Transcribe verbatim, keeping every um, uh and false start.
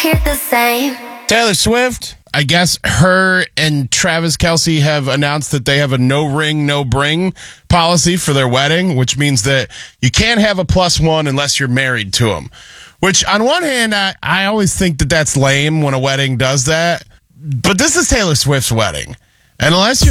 hear the same. Taylor Swift, I guess her and Travis Kelce have announced that they have a no ring, no bring policy for their wedding, which means that you can't have a plus one unless you're married to him. Which, on one hand, I, I always think that that's lame when a wedding does that. But this is Taylor Swift's wedding. And unless you're